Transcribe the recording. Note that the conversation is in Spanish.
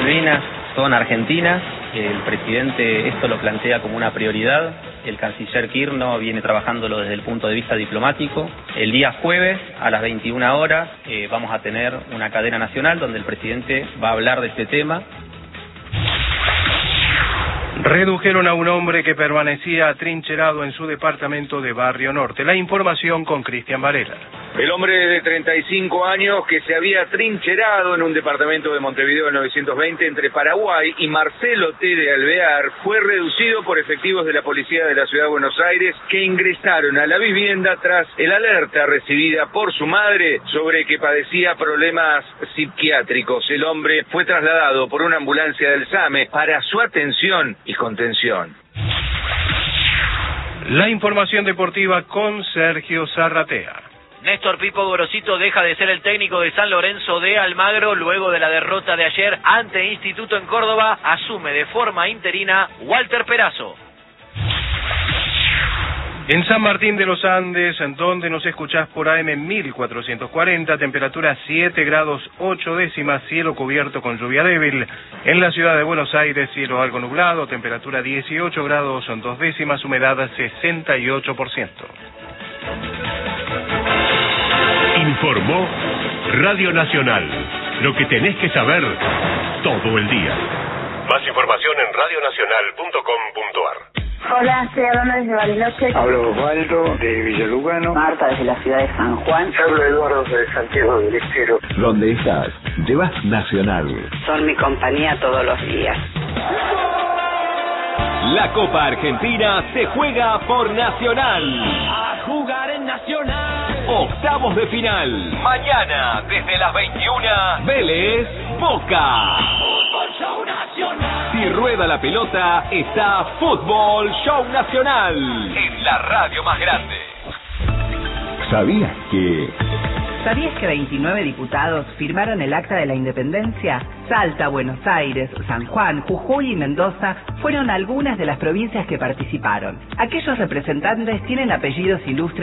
Malvinas son argentinas. El presidente esto lo plantea como una prioridad. El canciller Kirchner viene trabajándolo desde el punto de vista diplomático. El día jueves a las 21 horas vamos a tener una cadena nacional donde el presidente va a hablar de este tema. Redujeron a un hombre que permanecía atrincherado en su departamento de Barrio Norte. La información con Cristian Varela. El hombre de 35 años que se había trincherado en un departamento de Montevideo en 920 entre Paraguay y Marcelo T. de Alvear fue reducido por efectivos de la policía de la Ciudad de Buenos Aires que ingresaron a la vivienda tras el alerta recibida por su madre sobre que padecía problemas psiquiátricos. El hombre fue trasladado por una ambulancia del SAME para su atención y contención. La información deportiva con Sergio Zarratea. Néstor Pipo Gorosito deja de ser el técnico de San Lorenzo de Almagro luego de la derrota de ayer ante Instituto en Córdoba. Asume de forma interina Walter Perazo. En San Martín de los Andes, en donde nos escuchás por AM 1440, temperatura 7 grados 8 décimas, cielo cubierto con lluvia débil. En la ciudad de Buenos Aires, cielo algo nublado, temperatura 18 grados 2 décimas, humedad 68%. Informó Radio Nacional. Lo que tenés que saber todo el día. Más información en radionacional.com.ar. Hola, estoy hablando desde Bariloche. Hablo Osvaldo de Villalugano. Marta desde la ciudad de San Juan. Hablo Eduardo de Santiago del Estero. ¿Dónde estás? Llevas Nacional. Son mi compañía todos los días. La Copa Argentina se juega por Nacional. A jugar en Nacional. Octavos de final. Mañana, desde las 21, Vélez, Boca. Fútbol Show Nacional. Si rueda la pelota, está Fútbol Show Nacional. En la radio más grande. ¿Sabías que 29 diputados firmaron el Acta de la Independencia? Salta, Buenos Aires, San Juan, Jujuy y Mendoza fueron algunas de las provincias que participaron. Aquellos representantes tienen apellidos ilustres